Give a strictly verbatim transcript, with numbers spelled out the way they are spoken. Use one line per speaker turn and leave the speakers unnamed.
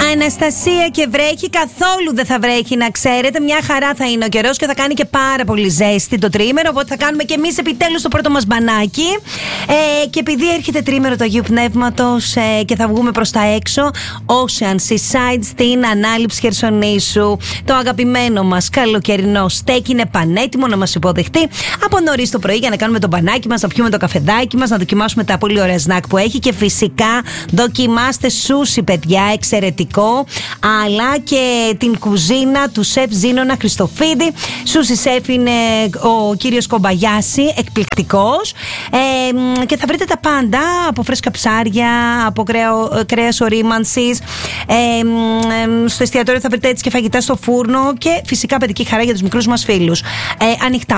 Αναστασία, και βρέχει? Καθόλου δεν θα βρέχει, να ξέρετε. Μια χαρά θα είναι ο καιρός και θα κάνει και πάρα πολύ ζέστη το τρίμερο. Οπότε θα κάνουμε και εμείς επιτέλους το πρώτο μας μπανάκι. Ε, και επειδή έρχεται τρίμερο του Αγίου Πνεύματος ε, και θα βγούμε προς τα έξω, Ocean Seaside στην ανάληψη Χερσονήσου. Το αγαπημένο μας καλοκαιρινό στέκι είναι πανέτοιμο να μας υποδεχτεί από νωρίς το πρωί για να κάνουμε το μπανάκι μας, να πιούμε το καφεδάκι μας, να δοκιμάσουμε τα πολύ ωραία σνακ που έχει. Και φυσικά δοκιμάστε σούσι, παιδιά, εξαιρετικό. Αλλά και την κουζίνα του σεφ Ζήνωνα Χριστοφίδη. Σούσι σεφ είναι ο κύριος Κομπαγιάση, εκπληκτικός. Ε, και θα βρείτε τα πάντα, από φρέσκα ψάρια, από κρέο, κρέας ορίμανσης. Ε, ε, στο εστιατόριο θα βρείτε έτσι και φαγητά στο φούρνο και φυσικά παιδική χαρά για τους μικρούς μας φίλους. Ε, ανοιχτά